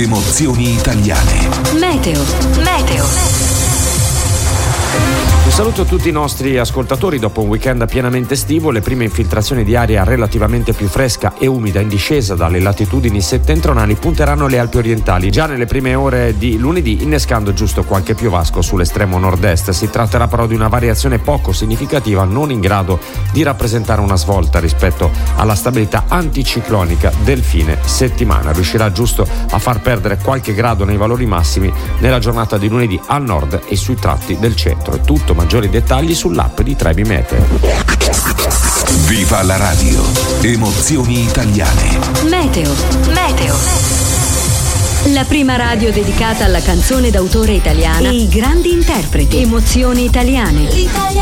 Emozioni italiane. Meteo. Un saluto a tutti i nostri ascoltatori. Dopo un weekend pienamente estivo, le prime infiltrazioni di aria relativamente più fresca e umida in discesa dalle latitudini settentrionali punteranno le Alpi orientali già nelle prime ore di lunedì, innescando giusto qualche piovasco sull'estremo nord-est. Si tratterà però di una variazione poco significativa, non in grado di rappresentare una svolta rispetto alla stabilità anticiclonica del fine settimana. Riuscirà giusto a far perdere qualche grado nei valori massimi nella giornata di lunedì al nord e sui tratti del centro. È tutto. Maggiori dettagli sull'app di Trebi Meteo. Viva la radio! Emozioni italiane. Meteo. La prima radio dedicata alla canzone d'autore italiana e i grandi interpreti. Emozioni italiane.